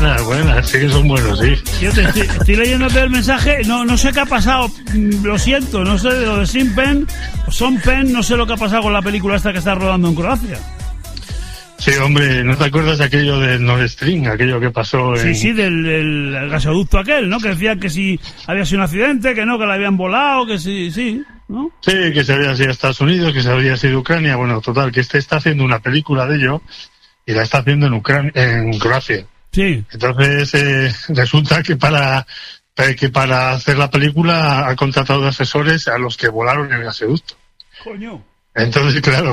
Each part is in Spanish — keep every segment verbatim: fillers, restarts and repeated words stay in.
buenas, buenas, sí que son buenos, sí. Yo te estoy, estoy leyéndote el mensaje, no no sé qué ha pasado, lo siento, no sé, lo de Sean Penn, Sean Penn, no sé lo que ha pasado con la película esta que está rodando en Croacia. Sí, hombre, ¿no te acuerdas de aquello del Nord Stream, aquello que pasó en... Sí, sí, del, del gasoducto aquel, ¿no? Que decían que si había sido un accidente, que no, que la habían volado, que sí, sí, ¿no? Sí, que se había sido a Estados Unidos, que se había sido Ucrania, bueno, total, que este está haciendo una película de ello y la está haciendo en Ucrania, en Croacia. Sí. Entonces, eh, resulta que para, que para hacer la película ha contratado de asesores a los que volaron el gasoducto. Coño. Entonces, claro,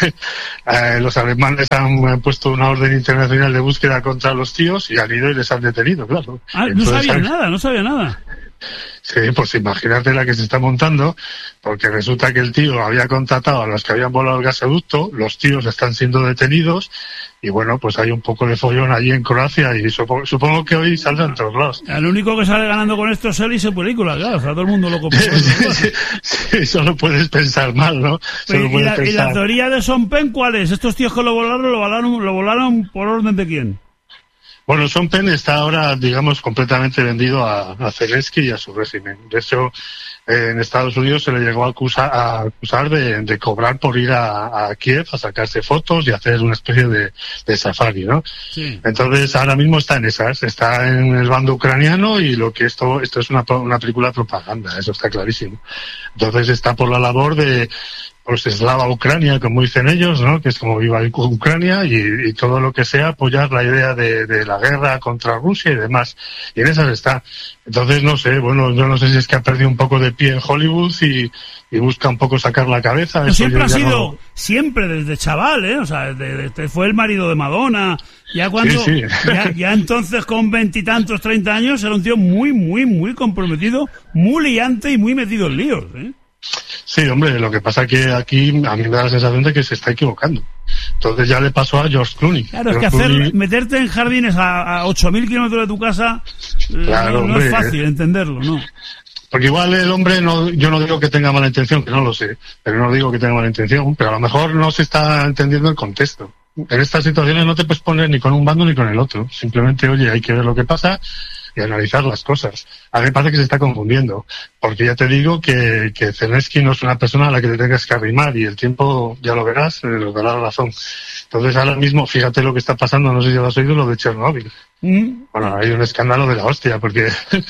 eh, los alemanes han puesto una orden internacional de búsqueda contra los tíos y han ido y les han detenido, claro. Ah, Entonces, no sabía han... nada, no sabía nada. Sí, pues imagínate la que se está montando, porque resulta que el tío había contratado a los que habían volado el gasoducto, los tíos están siendo detenidos, y bueno, pues hay un poco de follón allí en Croacia, y supongo, supongo que hoy saldrán todos lados. El único que sale ganando con esto es él y su película, claro, o sea, todo el mundo lo copia. sí, sí, solo puedes pensar mal, ¿no? Solo ¿Y, puedes la, pensar... ¿Y la teoría de Sean Penn cuál es? ¿Estos tíos que lo volaron, lo volaron, lo volaron por orden de quién? Bueno, Sean Penn está ahora, digamos, completamente vendido a, a Zelensky y a su régimen. De hecho, eh, en Estados Unidos se le llegó a acusar, a acusar de, de cobrar por ir a, a Kiev a sacarse fotos y hacer una especie de, de safari, ¿no? Sí. Entonces, ahora mismo está en esas, está en el bando ucraniano y lo que esto, esto es una, una película de propaganda, eso está clarísimo. Entonces está por la labor de, pues eslava Ucrania, como dicen ellos, ¿no? Que es como viva Ucrania y, y todo lo que sea apoyar la idea de, de la guerra contra Rusia y demás. Y en esas está. Entonces, no sé, bueno, yo no sé si es que ha perdido un poco de pie en Hollywood y, y busca un poco sacar la cabeza. Pero siempre ha sido, no... siempre desde chaval, ¿eh? O sea, desde, desde fue el marido de Madonna. Ya cuando, sí, sí. Ya, ya entonces con veintitantos, treinta años, era un tío muy, muy, muy comprometido, muy liante y muy metido en líos, ¿eh? Sí, hombre, lo que pasa es que aquí a mí me da la sensación de que se está equivocando. Entonces ya le pasó a George Clooney. Claro, es George que hacer, Clooney... meterte en jardines a, a ocho mil kilómetros de tu casa claro, no, no hombre, es fácil entenderlo, ¿no? Porque igual el hombre, no, yo no digo que tenga mala intención, que no lo sé, pero no digo que tenga mala intención, pero a lo mejor no se está entendiendo el contexto. En estas situaciones no te puedes poner ni con un bando ni con el otro. Simplemente, oye, hay que ver lo que pasa y analizar las cosas. A mí me parece que se está confundiendo, porque ya te digo que, que Zelensky no es una persona a la que te tengas que arrimar y el tiempo, ya lo verás, eh, nos dará la razón. Entonces ahora mismo, fíjate lo que está pasando, no sé si lo has oído, lo de Chernóbil. ¿Mm? Bueno, hay un escándalo de la hostia, porque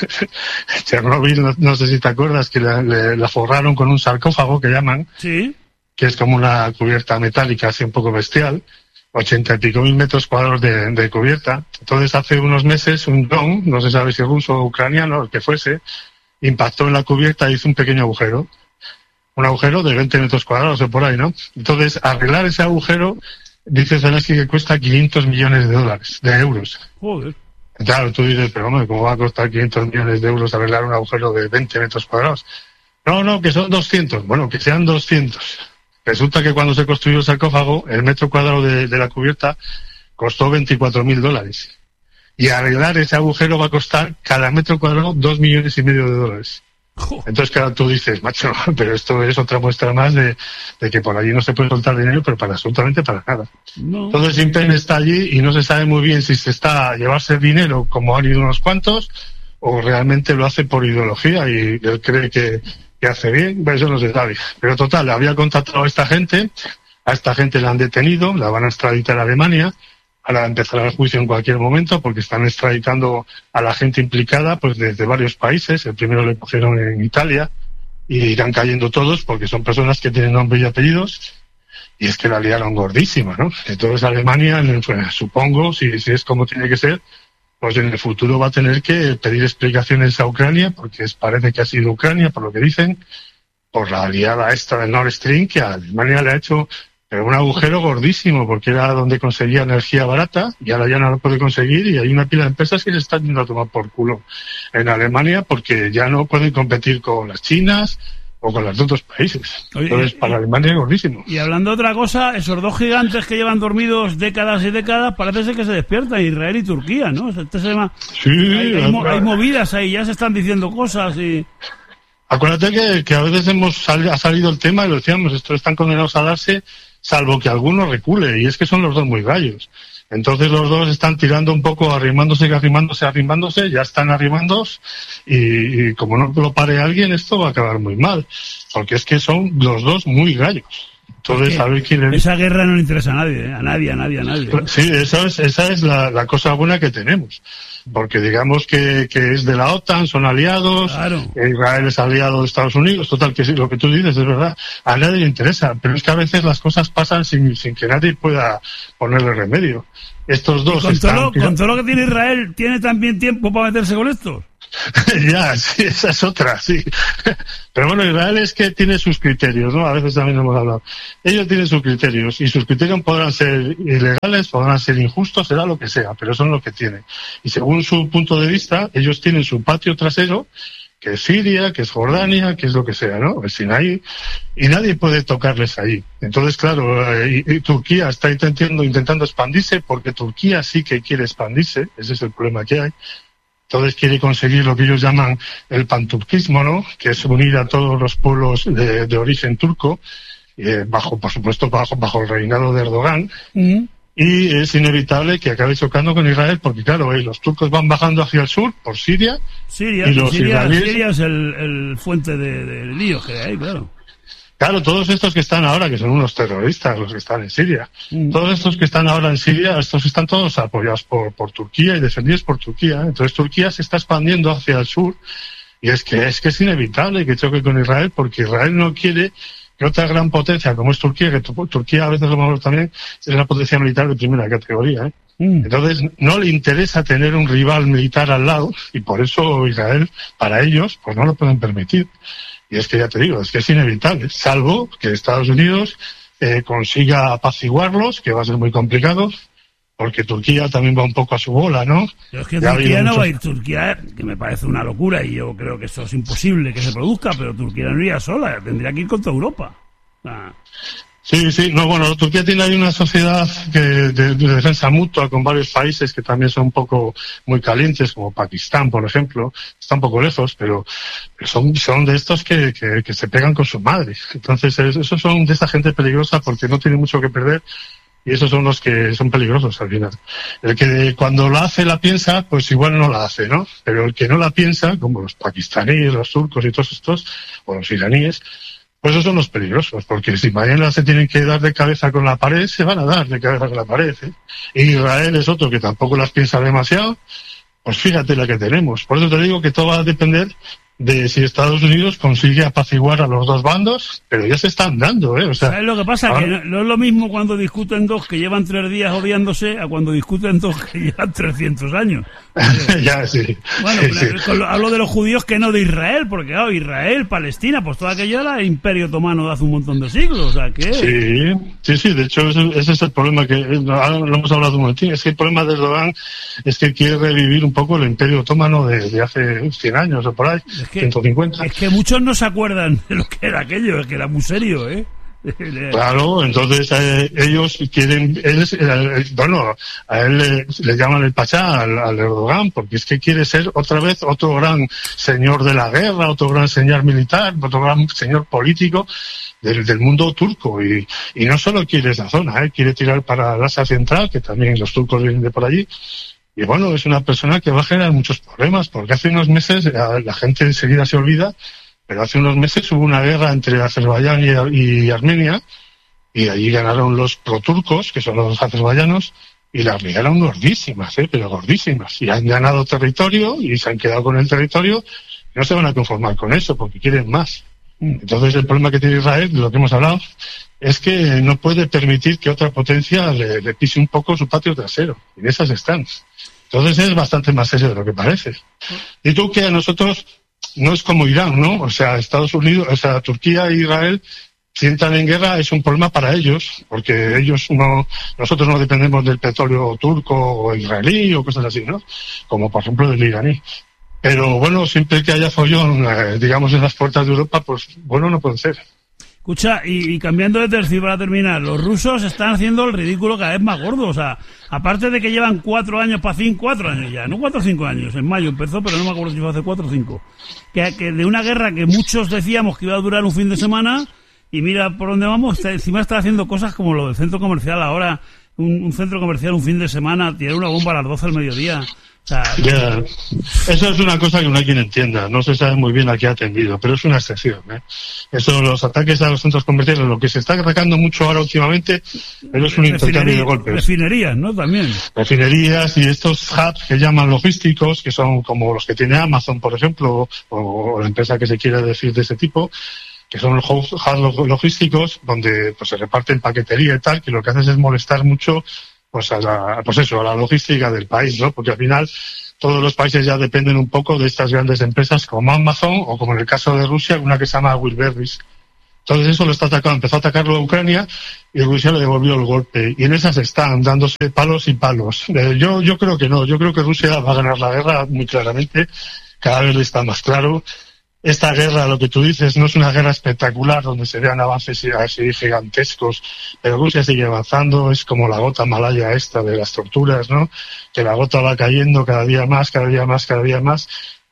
Chernóbil, no, no sé si te acuerdas, que la, le, la forraron con un sarcófago que llaman, sí, que es como una cubierta metálica así un poco bestial, ochenta y pico mil metros cuadrados de, de cubierta. Entonces hace unos meses un dron, no se sabe si ruso o ucraniano, el que fuese, impactó en la cubierta y hizo un pequeño agujero. Un agujero de veinte metros cuadrados o por ahí, ¿no? Entonces arreglar ese agujero, dice Zelensky que cuesta quinientos millones de dólares, de euros. Joder. Claro, tú dices, pero hombre, ¿cómo va a costar quinientos millones de euros arreglar un agujero de veinte metros cuadrados? No, no, que son doscientos. Bueno, que sean doscientos. Resulta que cuando se construyó el sarcófago, el metro cuadrado de, de la cubierta costó veinticuatro mil dólares. Y arreglar ese agujero va a costar cada metro cuadrado dos millones y medio de dólares. Entonces, claro, tú dices, macho, pero esto es otra muestra más de, de que por allí no se puede soltar dinero, pero para absolutamente para nada. No. Entonces, Sean Penn está allí y no se sabe muy bien si se está a llevarse dinero, como han ido unos cuantos, o realmente lo hace por ideología y él cree que, que hace bien, pues eso no se sabe. Pero total, había contratado a esta gente, a esta gente la han detenido, la van a extraditar a Alemania. Ahora empezará el juicio en cualquier momento porque están extraditando a la gente implicada pues desde varios países. El primero le cogieron en Italia y irán cayendo todos porque son personas que tienen nombre y apellidos y es que la liaron gordísima, ¿no? Entonces Alemania, pues, supongo, si, si es como tiene que ser, pues en el futuro va a tener que pedir explicaciones a Ucrania porque es, parece que ha sido Ucrania, por lo que dicen, por la aliada esta del Nord Stream que a Alemania le ha hecho... pero un agujero gordísimo, porque era donde conseguía energía barata, y ahora ya no lo puede conseguir, y hay una pila de empresas que se están yendo a tomar por culo en Alemania, porque ya no pueden competir con las chinas o con los otros países. Oye, entonces, y, para Alemania es gordísimo. Y hablando de otra cosa, esos dos gigantes que llevan dormidos décadas y décadas, parece ser que se despiertan, Israel y Turquía, ¿no? Este se llama, sí, hay, hay, mo, hay movidas ahí, ya se están diciendo cosas y... Acuérdate que, que a veces hemos sal, ha salido el tema y lo decíamos, estos están condenados a darse, salvo que alguno recule, y es que son los dos muy gallos. Entonces los dos están tirando un poco, arrimándose, arrimándose, arrimándose, ya están arrimándose y, y como no lo pare alguien, esto va a acabar muy mal, porque es que son los dos muy gallos. Entonces, a ver quién es. Esa guerra no le interesa a nadie, ¿eh? a nadie, a nadie, a nadie. Sí, esa es, esa es la, la cosa buena que tenemos. Porque digamos que, que es de la OTAN, son aliados, claro. Israel es aliado de Estados Unidos, total, que sí, lo que tú dices es verdad, a nadie le interesa, pero es que a veces las cosas pasan sin, sin que nadie pueda ponerle remedio. Estos dos con, están... todo lo, con todo lo que tiene Israel, ¿tiene también tiempo para meterse con estos? Ya, sí, esa es otra, sí. Pero bueno, Israel es que tiene sus criterios, ¿no? A veces también hemos hablado. Ellos tienen sus criterios, y sus criterios podrán ser ilegales, podrán ser injustos, será lo que sea, pero son lo que tienen. Y según su punto de vista, ellos tienen su patio trasero, que es Siria, que es Jordania, que es lo que sea, ¿no? El Sinaí, y nadie puede tocarles ahí. Entonces, claro, y, y Turquía está intentando, intentando expandirse, porque Turquía sí que quiere expandirse, ese es el problema que hay. Entonces quiere conseguir lo que ellos llaman el panturquismo, ¿no? Que es unir a todos los pueblos de, de origen turco, eh, bajo, por supuesto, bajo, bajo el reinado de Erdogan. Uh-huh. Y es inevitable que acabe chocando con Israel, porque claro, eh, los turcos van bajando hacia el sur, por Siria. Siria, y los Siria, israelíes... Siria es el, el fuente de, de líos que hay, claro. Claro, todos estos que están ahora, que son unos terroristas, los que están en Siria, mm. todos estos que están ahora en Siria, estos están todos apoyados por, por Turquía y defendidos por Turquía. Entonces Turquía se está expandiendo hacia el sur, y es que es que es inevitable que choque con Israel, porque Israel no quiere que otra gran potencia como es Turquía, que Turquía a veces lo mejor también es una potencia militar de primera categoría, ¿eh? Mm. Entonces no le interesa tener un rival militar al lado, y por eso Israel, para ellos, pues no lo pueden permitir. Y es que ya te digo, es que es inevitable, salvo que Estados Unidos eh, consiga apaciguarlos, que va a ser muy complicado, porque Turquía también va un poco a su bola, ¿no? Pero es que ya Turquía no mucho... va a ir Turquía, que me parece una locura, y yo creo que eso es imposible que se produzca, pero Turquía no iría sola, tendría que ir contra Europa. Ah. Sí, sí, no, bueno, Turquía tiene ahí una sociedad que, de, de defensa mutua con varios países que también son un poco muy calientes, como Pakistán, por ejemplo, está un poco lejos, pero son, son de estos que, que, que se pegan con su madre. Entonces, esos son de esta gente peligrosa porque no tiene mucho que perder, y esos son los que son peligrosos al final. El que cuando la hace, la piensa, pues igual no la hace, ¿no? Pero el que no la piensa, como los pakistaníes, los turcos y todos estos, o los iraníes, pues esos son los peligrosos, porque si mañana se tienen que dar de cabeza con la pared, se van a dar de cabeza con la pared, ¿eh? Y Israel es otro que tampoco las piensa demasiado, pues fíjate la que tenemos. Por eso te digo que todo va a depender de si Estados Unidos consigue apaciguar a los dos bandos, pero ya se están dando, ¿eh? O sea, ¿sabes lo que pasa? Ahora... Que no, no es lo mismo cuando discuten dos que llevan tres días odiándose a cuando discuten dos que llevan trescientos años. Ya, sí. Bueno, sí, sí. Con lo, hablo de los judíos que no de Israel, porque claro, Israel, Palestina, pues todo aquello era el Imperio Otomano de hace un montón de siglos, o sea que... Sí, sí, sí, de hecho ese, ese es el problema que, ahora lo hemos hablado un momentín, es que el problema de Erdogan es que quiere revivir un poco el Imperio Otomano de, de hace cien años o por ahí, es que, ciento cincuenta. Es que muchos no se acuerdan de lo que era aquello, es que era muy serio, ¿eh? Claro, entonces eh, ellos quieren, él es, eh, bueno, a él le, le llaman el Pachá al, al Erdogan, porque es que quiere ser otra vez otro gran señor de la guerra, otro gran señor militar, otro gran señor político del, del mundo turco, y, y no solo quiere esa zona, eh, quiere tirar para el Asia Central, que también los turcos vienen de por allí. Y bueno, es una persona que va a generar muchos problemas, porque hace unos meses la, la gente enseguida se olvida, pero hace unos meses hubo una guerra entre Azerbaiyán y, y Armenia, y allí ganaron los proturcos, que son los azerbaiyanos, y las ligaron gordísimas, ¿eh? Pero gordísimas. Y han ganado territorio, y se han quedado con el territorio, y no se van a conformar con eso, porque quieren más. Entonces el problema que tiene Israel, de lo que hemos hablado, es que no puede permitir que otra potencia le, le pise un poco su patio trasero. Y en esas están. Entonces es bastante más serio de lo que parece. Y tú que a nosotros... no es como Irán, ¿no? O sea, Estados Unidos, o sea, Turquía e Israel, si entran en guerra es un problema para ellos, porque ellos no, nosotros no dependemos del petróleo turco o israelí o cosas así, ¿no? Como por ejemplo del iraní. Pero bueno, siempre que haya follón, eh, digamos, en las puertas de Europa, pues bueno, no puede ser. Escucha, y, y cambiando de tercio para terminar, los rusos están haciendo el ridículo cada vez más gordo, o sea, aparte de que llevan cuatro años para cinco, cuatro años ya, no cuatro o cinco años, en mayo empezó, pero no me acuerdo si fue hace cuatro o cinco, que, que de una guerra que muchos decíamos que iba a durar un fin de semana, y mira por dónde vamos, está, encima está haciendo cosas como lo del centro comercial ahora, un, un centro comercial un fin de semana, tirar una bomba a las doce del mediodía. O sea, yeah. Eso es una cosa que no hay quien entienda, no se sabe muy bien a qué ha atendido, pero es una excepción, ¿eh? Eso, los ataques a los centros comerciales, lo que se está atacando mucho ahora últimamente, pero es un intercambio de golpes. Refinerías, ¿no? También. Refinerías y estos hubs que llaman logísticos, que son como los que tiene Amazon, por ejemplo, o, o la empresa que se quiera decir de ese tipo, que son los hubs logísticos, donde pues se reparten paquetería y tal, que lo que haces es molestar mucho pues a la, pues eso, a la logística del país, ¿no? Porque al final todos los países ya dependen un poco de estas grandes empresas como Amazon o como en el caso de Rusia, una que se llama Wildberries. Entonces eso lo está atacando, empezó a atacarlo a Ucrania y Rusia le devolvió el golpe. Y en esas están dándose palos y palos. Eh, yo, yo creo que no, yo creo que Rusia va a ganar la guerra muy claramente, cada vez le está más claro. Esta guerra, lo que tú dices, no es una guerra espectacular donde se vean avances así gigantescos, pero Rusia sigue avanzando, es como la gota malaya esta de las torturas, ¿no? Que la gota va cayendo cada día más, cada día más, cada día más,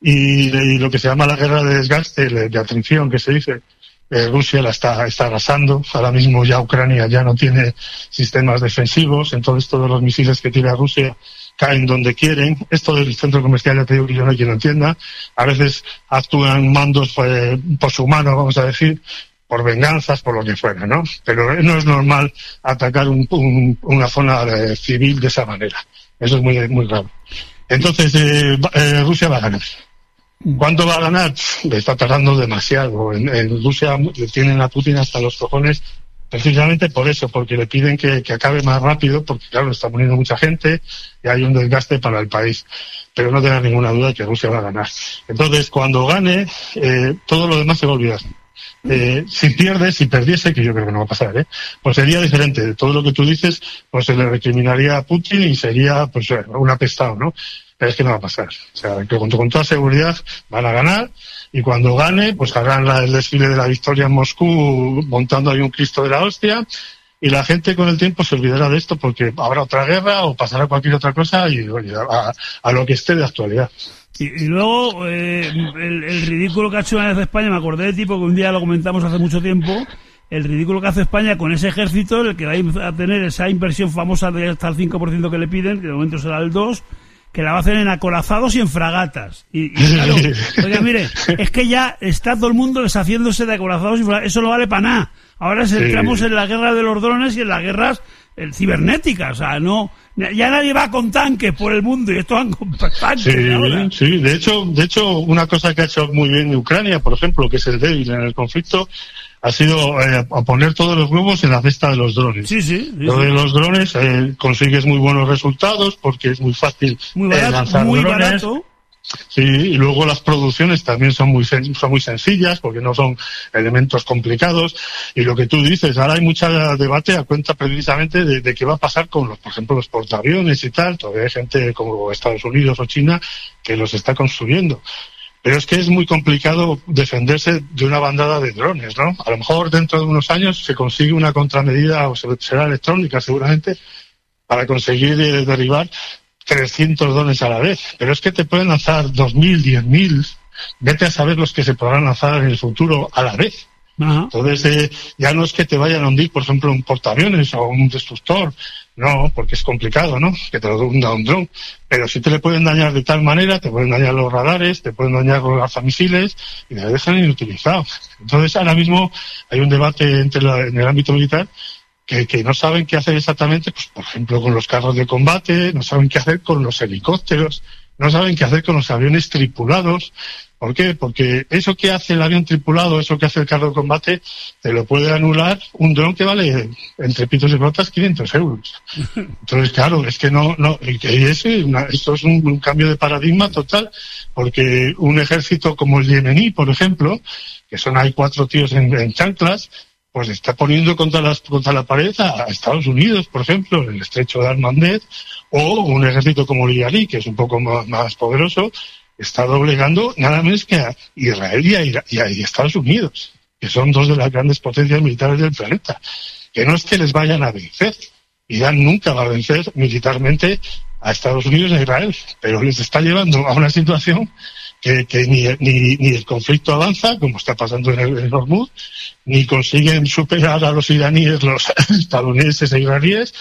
y, y lo que se llama la guerra de desgaste, de atrición, que se dice, eh, Rusia la está, está arrasando, ahora mismo ya Ucrania ya no tiene sistemas defensivos, entonces todos los misiles que tira Rusia caen donde quieren. Esto del centro comercial, ya te digo que yo no hay quien lo entienda. A veces actúan mandos eh, por su mano, vamos a decir, por venganzas, por lo que fuera, ¿no? Pero no es normal atacar un, un, una zona eh, civil de esa manera. Eso es muy, muy raro. Entonces, eh, eh, Rusia va a ganar. ¿Cuánto va a ganar? Le está tardando demasiado. En, en Rusia le tienen a Putin hasta los cojones, precisamente por eso, porque le piden que, que acabe más rápido, porque claro, está muriendo mucha gente y hay un desgaste para el país. Pero no tengas ninguna duda que Rusia va a ganar. Entonces, cuando gane, eh, todo lo demás se va a olvidar. Eh, si pierde, si perdiese, que yo creo que no va a pasar, ¿eh? Pues sería diferente. De todo lo que tú dices, pues se le recriminaría a Putin y sería pues un apestado, ¿no? Pero es que no va a pasar. O sea, que con, con toda seguridad van a ganar, y cuando gane, pues harán la, el desfile de la victoria en Moscú montando ahí un Cristo de la hostia, y la gente con el tiempo se olvidará de esto porque habrá otra guerra o pasará cualquier otra cosa y oye, a, a lo que esté de actualidad. Y, y luego, eh, el, el ridículo que ha hecho una vez España, me acordé de tipo que un día lo comentamos hace mucho tiempo, el ridículo que hace España con ese ejército, el que va a tener esa inversión famosa de hasta el cinco por ciento que le piden, que de momento será el dos por ciento, que la va a hacer en acorazados y en fragatas. Y, y claro, oiga, mire, es que ya está todo el mundo deshaciéndose de acorazados y fragatas, eso no vale para nada. Ahora entramos sí. en la guerra de los drones y en las guerras el, cibernéticas, o sea, no, ya nadie va con tanques por el mundo y estos van con tanques. Sí, ahora. sí, de hecho, de hecho, una cosa que ha hecho muy bien Ucrania, por ejemplo, que es el débil en el conflicto, ha sido eh, a poner todos los huevos en la cesta de los drones. Sí, sí. sí Lo de los drones eh, consigues muy buenos resultados porque es muy fácil muy barato, eh, lanzar muy drones. Barato. Sí, y luego las producciones también son muy sen- son muy sencillas porque no son elementos complicados. Y lo que tú dices, ahora hay mucho debate a cuenta precisamente de, de qué va a pasar con los, por ejemplo, los portaaviones y tal. Todavía hay gente como Estados Unidos o China que los está construyendo. Pero es que es muy complicado defenderse de una bandada de drones, ¿no? A lo mejor dentro de unos años se consigue una contramedida, o será electrónica seguramente, para conseguir eh, derribar trescientos drones a la vez. Pero es que te pueden lanzar dos mil, diez mil, vete a saber los que se podrán lanzar en el futuro a la vez. Ajá. Entonces, eh, ya no es que te vayan a hundir, por ejemplo, un portaaviones o un destructor, no, porque es complicado, ¿no? Que te lo hunda un dron, pero sí te le pueden dañar de tal manera, te pueden dañar los radares, te pueden dañar los lanzamisiles y te dejan inutilizados. Entonces, ahora mismo hay un debate entre la, en el ámbito militar que, que no saben qué hacer exactamente, pues, por ejemplo, con los carros de combate, no saben qué hacer con los helicópteros, no saben qué hacer con los aviones tripulados. ¿Por qué? Porque eso que hace el avión tripulado, eso que hace el carro de combate, te lo puede anular un dron que vale, entre pitos y flotas, quinientos euros. Entonces, claro, es que no, no, que es una, esto es un, un cambio de paradigma total, porque un ejército como el yemení, por ejemplo, que son hay cuatro tíos en, en chanclas, pues está poniendo contra las, contra la pared a Estados Unidos, por ejemplo, en el estrecho de Armandet, o un ejército como el iraní, que es un poco más, más poderoso, está doblegando nada menos que a Israel y a, y a y Estados Unidos, que son dos de las grandes potencias militares del planeta. Que no es que les vayan a vencer, Irán nunca va a vencer militarmente a Estados Unidos y a Israel, pero les está llevando a una situación que, que ni, ni, ni el conflicto avanza, como está pasando en el en Hormuz, ni consiguen superar a los iraníes, los estadounidenses e israelíes,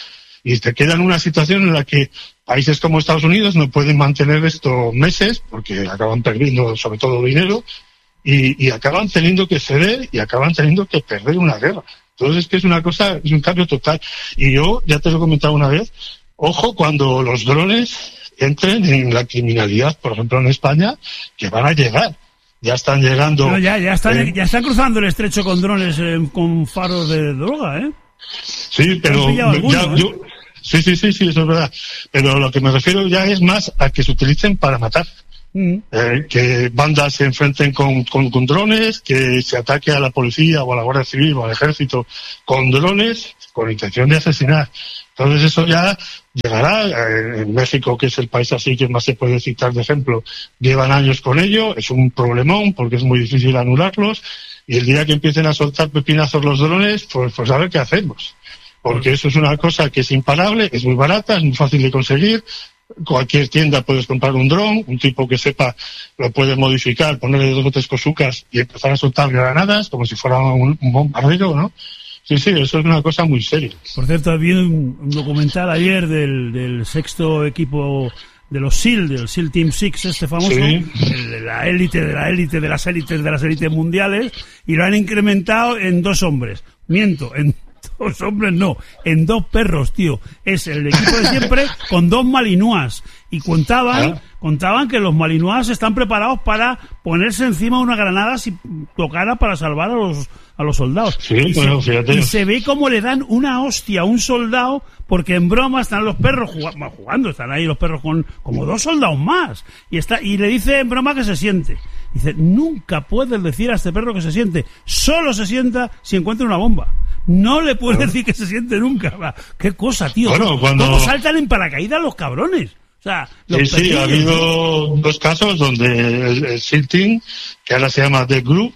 y te queda en una situación en la que países como Estados Unidos no pueden mantener esto meses porque acaban perdiendo sobre todo dinero y, y acaban teniendo que ceder y acaban teniendo que perder una guerra. Entonces es que es una cosa, es un cambio total. Y yo, ya te lo he comentado una vez, ojo cuando los drones entren en la criminalidad, por ejemplo en España, que van a llegar. Ya están llegando... No, ya, ya, están, eh, ya están cruzando el estrecho con drones eh, con faros de droga, ¿eh? Sí, pero... Alguno, ya, ¿eh? yo, sí, sí, sí, sí, eso es verdad. Pero lo que me refiero ya es más a que se utilicen para matar. Mm. Eh, que bandas se enfrenten con, con, con drones, que se ataque a la policía o a la Guardia Civil o al ejército con drones, con intención de asesinar. Entonces eso ya llegará. En México, que es el país así que más se puede citar de ejemplo, llevan años con ello, es un problemón porque es muy difícil anularlos, y el día que empiecen a soltar pepinazos los drones, pues, pues a ver qué hacemos. Porque eso es una cosa que es imparable, es muy barata, es muy fácil de conseguir. Cualquier tienda puedes comprar un dron, un tipo que sepa lo puede modificar, ponerle dos o tres cosucas y empezar a soltar granadas como si fuera un, un bombardero, ¿no? Sí, sí, eso es una cosa muy seria. Por cierto, vi un, un documental ayer del, del sexto equipo de los SEAL, del SEAL Team Six, este famoso, sí. el de la élite de la élite de las élites de las élites mundiales, y lo han incrementado en dos hombres. Miento, en dos hombres no, en dos perros, tío. Es el equipo de siempre con dos malinois. Y contaban, ¿Ah? contaban que los malinois están preparados para ponerse encima de una granada si tocara para salvar a los a los soldados. Sí, y, bueno, se, fíjate. y se ve cómo le dan una hostia a un soldado, porque en broma están los perros jugando, jugando están ahí los perros con como dos soldados más. Y está y le dice en broma que se siente. Dice, nunca puedes decir a este perro que se siente. Solo se sienta si encuentra una bomba. No le puedes bueno. decir que se siente nunca. Qué cosa, tío. Bueno, cuando... ¿Cómo saltan en paracaídas los cabrones? O sea, los sí, sí, ha habido dos casos donde el, el SEAL Team, que ahora se llama The Group,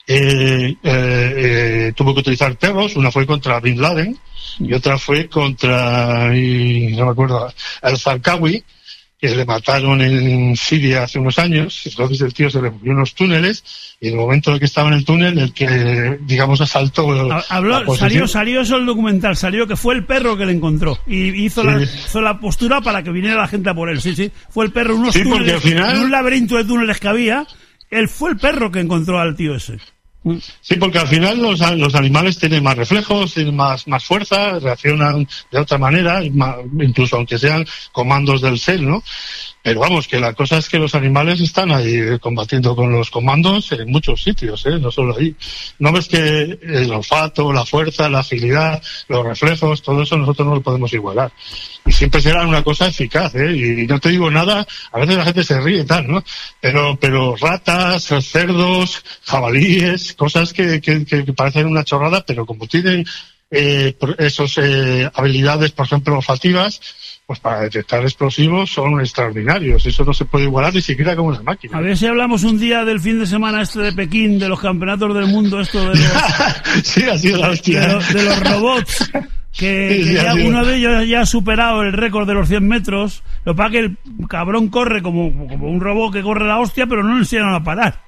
eh, eh, eh, tuvo que utilizar perros. Una fue contra Bin Laden y otra fue contra, y no me acuerdo, el Zarqawi, que le mataron en Siria hace unos años. Entonces el tío se le murió en unos túneles y en el momento en que estaba en el túnel, el que, digamos, asaltó... Habló, salió, salió eso el documental, salió que fue el perro que le encontró y hizo, sí. la, hizo la postura para que viniera la gente a por él. Sí, sí, fue el perro, unos sí, túneles, al final... en un laberinto de túneles que había, él fue el perro que encontró al tío ese. Sí, porque al final los, los animales tienen más reflejos, tienen más, más fuerza, reaccionan de otra manera, incluso aunque sean comandos del S E L, ¿no? Pero vamos, que la cosa es que los animales están ahí combatiendo con los comandos en muchos sitios, ¿eh? No solo ahí. ¿No ves que el olfato, la fuerza, la agilidad, los reflejos, todo eso nosotros no lo podemos igualar? Y siempre será una cosa eficaz, ¿eh? Y no te digo nada, a veces la gente se ríe y tal, ¿no? Pero, pero ratas, cerdos, jabalíes, cosas que, que, que parecen una chorrada, pero como tienen eh, esas eh, habilidades, por ejemplo, olfativas, pues para detectar explosivos son extraordinarios. Eso no se puede igualar ni siquiera con una máquina. A ver si hablamos un día del fin de semana este de Pekín, de los campeonatos del mundo, esto de los... sí, ha sido la hostia. De, lo, de los robots, que, sí, que sí, ya uno de ellos ya ha superado el récord de los cien metros. Lo que pasa es que el cabrón corre como, como un robot que corre la hostia, pero no le enseñan a parar.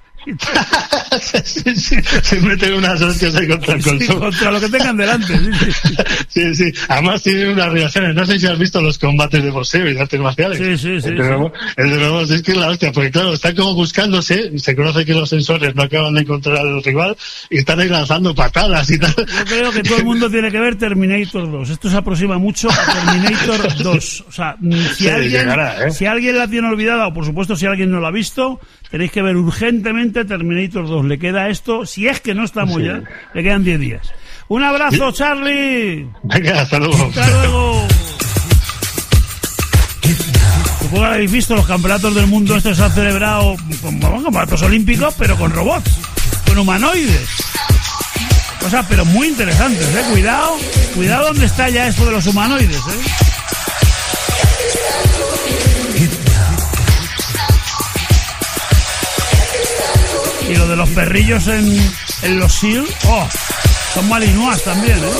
sí, sí, se meten unas hostias ahí contra el colchón. Sí, contra lo que tengan delante. Sí, sí. sí, sí. Además tienen unas reacciones. No sé si has visto los combates de boxeo y de artes marciales. Sí, sí, sí. El de robots, el de robots es que es la hostia, porque claro, están como buscándose, se conoce que los sensores no acaban de encontrar al rival y están ahí lanzando patadas y tal. Yo creo que todo el mundo tiene que ver Terminator dos. Esto se aproxima mucho a Terminator dos. O sea, si, sí, alguien, llegará, ¿eh? si alguien la tiene olvidada, o por supuesto si alguien no la ha visto, tenéis que ver urgentemente Terminator dos. Le queda esto, si es que no estamos sí. ya, le quedan diez días. Un abrazo, ¿Sí? Charlie. Venga, hasta luego. Hasta luego. Supongo que habéis visto los campeonatos del mundo. Estos se han celebrado como campeonatos olímpicos, pero con robots, con humanoides. Cosas, pero muy interesantes, ¿eh? Cuidado, cuidado donde está ya esto de los humanoides, ¿eh? Y lo de los perrillos en, en los SEAL, oh, son malinois también, ¿eh?